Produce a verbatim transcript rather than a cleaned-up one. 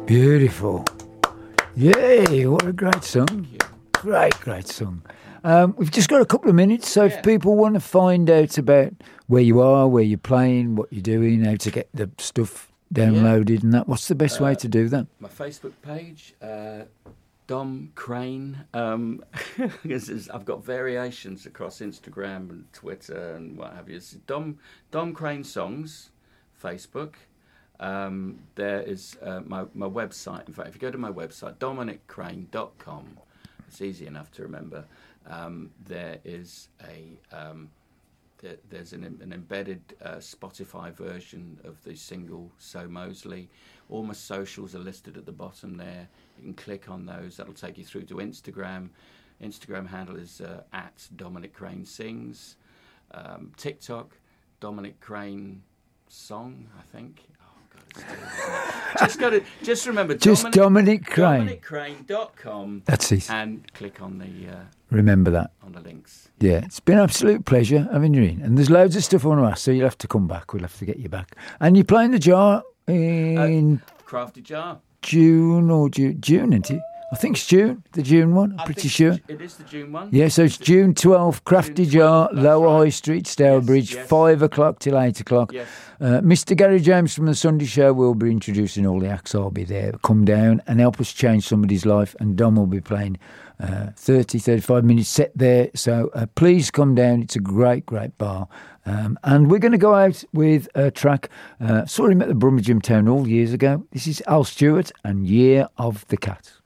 Beautiful. Yay, what a great song. Great, great song. Um, we've just got a couple of minutes, so Yeah. if people want to find out about where you are, where you're playing, what you're doing, how to get the stuff downloaded and that, what's the best Uh, way to do that? My Facebook page, uh, Dom Crane. Um, this is- I've got variations across Instagram and Twitter and what have you. It's Dom Dom Crane Songs, Facebook. Um, there is uh, my my website. In fact, if you go to my website, dominic crane dot com, it's easy enough to remember. Um, there is a um, there, there's an, an embedded uh, Spotify version of the single So Mosley. All my socials are listed at the bottom there. You can click on those. That'll take you through to Instagram. Instagram handle is uh, at Dominic Crane Sings. Um, TikTok, Dominic Crane Song, I think. Oh God, it's still, just got to just remember. Just Dominic, Dominic Crane. dominic crane dot com. That's it. And click on the uh, Remember that. on the links. Yeah, it's been an absolute pleasure having you in. And there's loads of stuff I want to ask, so you'll have to come back. We'll have to get you back. And you're playing the Jar in Crafty Jar. June or June, June, isn't it? I think it's June, the June one, I'm I pretty think sure. It is the June one. Yeah, so it's June twelfth, Crafty June Jar, twelfth, that's Lower right. High Street, Stourbridge, yes. five o'clock till eight o'clock. Yes. Uh, Mister Gary James from the Sunday Show will be introducing all the acts. I'll be there. Come down and help us change somebody's life. And Dom will be playing uh, thirty, thirty-five minutes set there. So uh, please come down. It's a great, great bar. Um, and we're going to go out with a track. Uh, saw him at the Brummagem Town Hall years ago. This is Al Stewart and Year of the Cat.